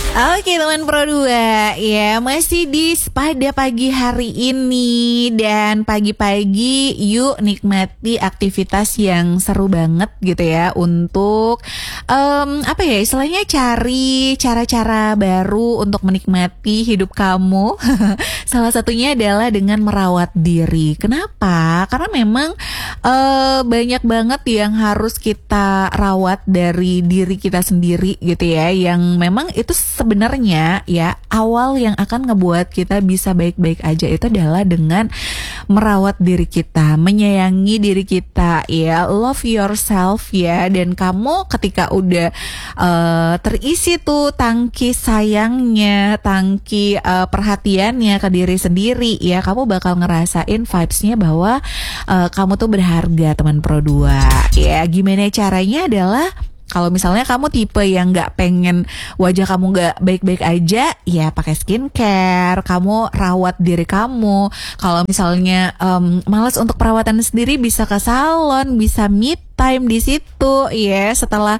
Oke teman Pro 2, ya masih di pada pagi hari ini. Dan pagi-pagi yuk nikmati aktivitas yang seru banget gitu ya. Untuk istilahnya cari cara-cara baru untuk menikmati hidup kamu. Salah satunya adalah dengan merawat diri. Kenapa? Karena memang banyak banget yang harus kita rawat dari diri kita sendiri gitu ya. Yang memang itu sebenarnya ya awal yang akan ngebuat kita bisa baik-baik aja itu adalah dengan merawat diri kita, menyayangi diri kita ya, love yourself ya. Dan kamu ketika udah terisi tuh tangki sayangnya, tangki perhatiannya ke diri sendiri ya, kamu bakal ngerasain vibes-nya bahwa kamu tuh berharga teman Pro 2 ya. Gimana caranya adalah kalau misalnya kamu tipe yang gak pengen wajah kamu gak baik-baik aja, ya pakai skincare, kamu rawat diri kamu. Kalau misalnya malas untuk perawatan sendiri, bisa ke salon, bisa me time di situ ya. Setelah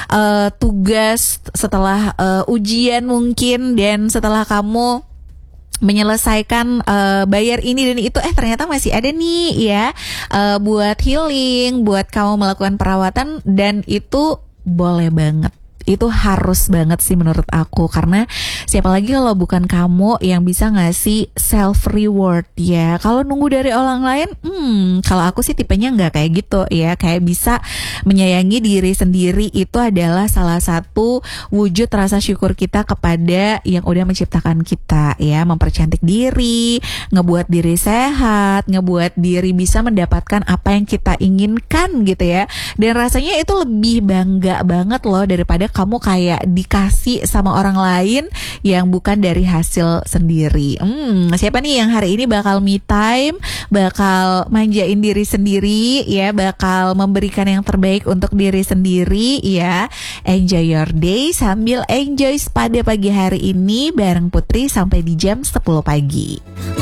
tugas, setelah ujian mungkin, dan setelah kamu menyelesaikan bayar ini dan itu, ternyata masih ada nih ya buat healing, buat kamu melakukan perawatan. Dan itu boleh banget, itu harus banget sih menurut aku. Karena siapa lagi kalau bukan kamu yang bisa ngasih self reward ya. Kalau nunggu dari orang lain, kalau aku sih tipenya nggak kayak gitu ya. Kayak bisa menyayangi diri sendiri itu adalah salah satu wujud rasa syukur kita kepada yang udah menciptakan kita ya. Mempercantik diri, ngebuat diri sehat, ngebuat diri bisa mendapatkan apa yang kita inginkan gitu ya. Dan rasanya itu lebih bangga banget loh daripada kamu kayak dikasih sama orang lain yang bukan dari hasil sendiri. Siapa nih yang hari ini bakal me time, bakal manjain diri sendiri ya, bakal memberikan yang terbaik untuk diri sendiri ya. Enjoy your day sambil enjoy pada pagi hari ini bareng Putri sampai di jam 10 pagi.